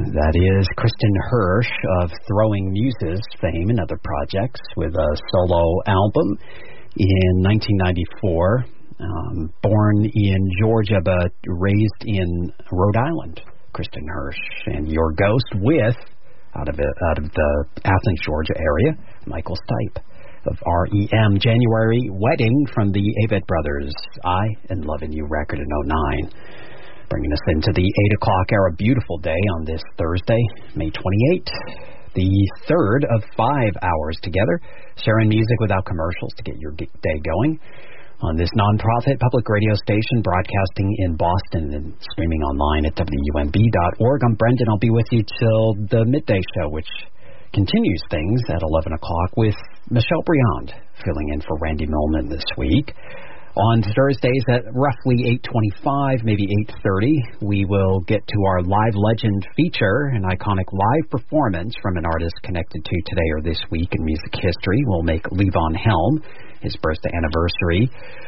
That is Kristen Hirsch of Throwing Muses fame and other projects with a solo album in 1994. Born in Georgia but raised in Rhode Island, Kristen Hirsch. And Your Ghost with, out of the Athens, Georgia area, Michael Stipe of REM. January Wedding from the Avett Brothers, I and Lovin' You record in 2009. Bringing us into the 8 o'clock hour, a beautiful day on this Thursday, May 28th. The third of 5 hours together, sharing music without commercials to get your day going. On this nonprofit public radio station broadcasting in Boston and streaming online at WUNB.org. I'm Brendan. I'll be with you till the midday show, which continues things at 11 o'clock with Michelle Briand filling in for Randy Millman this week. On Thursdays at roughly 8:25, maybe 8:30, we will get to our Live Legend feature, an iconic live performance from an artist connected to today or this week in music history. We'll make Levon Helm his birthday anniversary.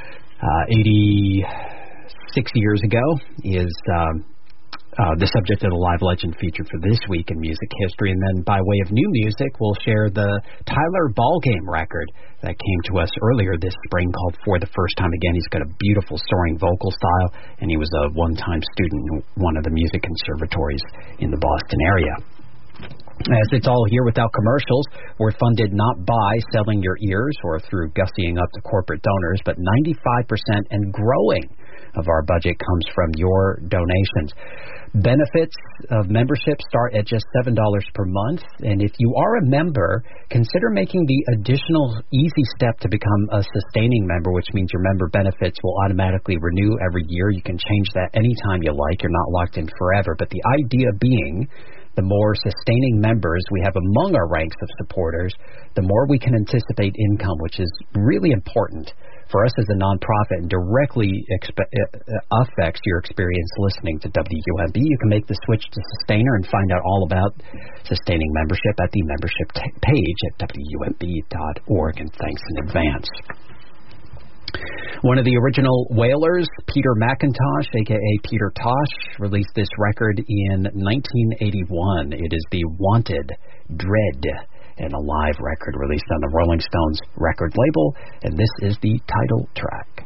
86 years ago is the subject of the Live Legend feature for this week in music history. And then by way of new music, we'll share the Tyler Ballgame record that came to us earlier this spring called For the First Time Again. He's got a beautiful soaring vocal style, and he was a one-time student in one of the music conservatories in the Boston area. As it's all here without commercials, we're funded not by selling your ears or through gussying up to corporate donors, but 95% and growing of our budget comes from your donations. Benefits of membership start at just $7 per month, and if you are a member, consider making the additional easy step to become a sustaining member, which means your member benefits will automatically renew every year. You can change that anytime you like. You're not locked in forever, but the idea being the more sustaining members we have among our ranks of supporters, the more we can anticipate income, which is really important for us as a nonprofit and directly affects your experience listening to WUNB. You can make the switch to Sustainer and find out all about sustaining membership at the membership page at WUNB.org, and thanks in advance. One of the original Wailers, Peter McIntosh, a.k.a. Peter Tosh, released this record in 1981. It is the Wanted Dread, and a live record released on the Rolling Stones record label, and this is the title track.